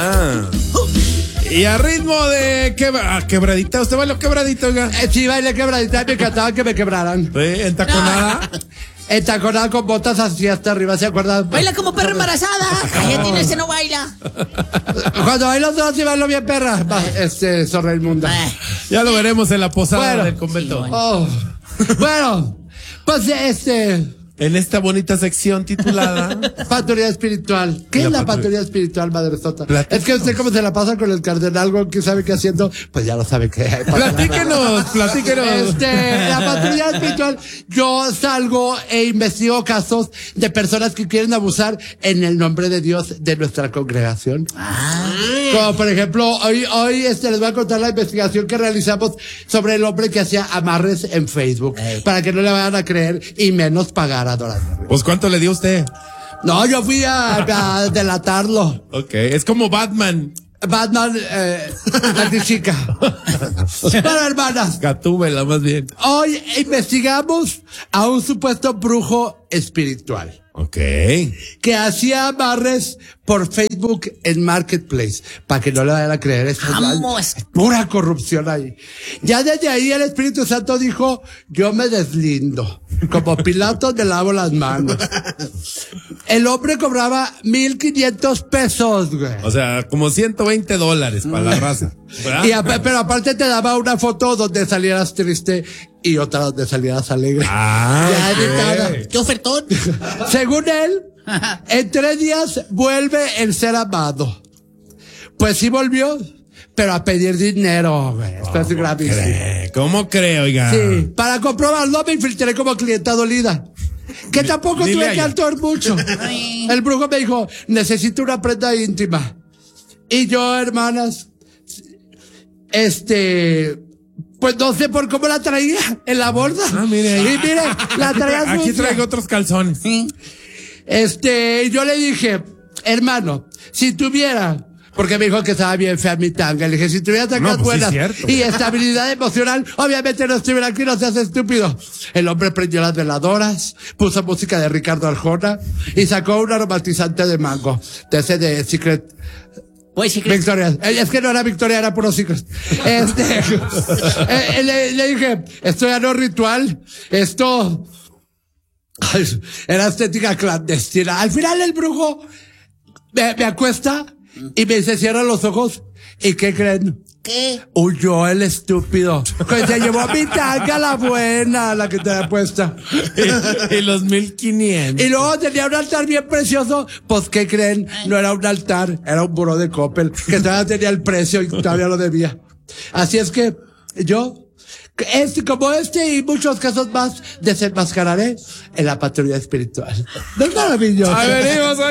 Y a ritmo de quebradita. ¿Usted bailó quebradita, oiga? Sí, bailé quebradita, me encantaba que me quebraran. Sí, entaconada. Entaconada con botas así hasta arriba, ¿se acuerdan? Baila como perra embarazada. Cállate, ese no baila. Cuando bailo todo, sí bailo bien, perra. Zorra inmunda. Ya lo veremos en la posada del convento. Sí, Bueno, pues En esta bonita sección titulada patrulla espiritual. ¿Qué es la patrulla espiritual, Madre Sota? Es que usted como se la pasa con el cardenal, que sabe qué haciendo, pues ya lo sabe qué. Platíquenos. La patrulla espiritual, yo salgo e investigo casos de personas que quieren abusar en el nombre de Dios de nuestra congregación. Como por ejemplo, hoy les voy a contar la investigación que realizamos sobre el hombre que hacía amarres en Facebook, para que no le vayan a creer y menos pagar a Dorado. Pues ¿cuánto le dio usted? No, yo fui a delatarlo. Ok, es como Batman. Antichica. Bueno, hermanas, Gatúbela, más bien. hoy investigamos a un supuesto brujo espiritual Ok. que hacía amarres por Facebook en Marketplace, para que no le vayan a creer. Es pura corrupción ahí. Ya desde ahí el Espíritu Santo dijo, yo me deslindo. Como Pilato me lavo las manos. El hombre cobraba 1,500 pesos, güey. O sea, como $120 para la raza. Pero aparte te daba una foto donde salieras triste y otra donde salieras alegre. Ya editada. ¿Qué ofertón? Según él, en 3 días vuelve el ser amado. Pues sí volvió, pero a pedir dinero, güey. Esto es gravísimo. ¿Cómo creo, oiga? Sí, para comprobarlo me infiltré como clienta dolida. Que tampoco tuve que actuar mucho. El brujo me dijo, necesito una prenda íntima. Y yo, hermanas, pues no sé por cómo la traía en la bolsa. Mire ahí. Y mire, la traía Aquí sucia. traigo otros calzones. Yo le dije, hermano, si tuviera, porque me dijo que estaba bien fea mi tanga, le dije, si tuviera tangas buenas y estabilidad emocional, obviamente no estuviera aquí, no seas estúpido. El hombre prendió las veladoras, puso música de Ricardo Arjona y sacó un aromatizante de mango, de ese de Secret. Victoria. Es que no era Victoria, era puro Secret. Le dije, esto ya no es ritual, esto era estética clandestina. Al final el brujo me acuesta y me dice, cierra los ojos. ¿Y qué creen? ¿Qué? Huyó el estúpido. Que se llevó mi tanga, la buena, la que te había puesta. Y los 1,500. Y luego tenía un altar bien precioso. Pues, ¿qué creen? No era un altar, era un buró de Coppel, que todavía tenía el precio y todavía lo debía. Así es que yo, como y muchos casos más, desenmascararé en la patrulla espiritual. ¿No es maravilloso? Venimos